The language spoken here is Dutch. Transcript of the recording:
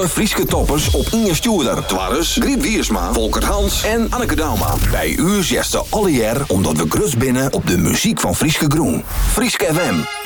Frieske toppers op Inge Stuurder. Twarres, Griet Wiersma, Volker Hans en Anneke Dauma. Bij u zesde alle jaar omdat we grut binnen op de muziek van Frieske Groen. Frieske FM.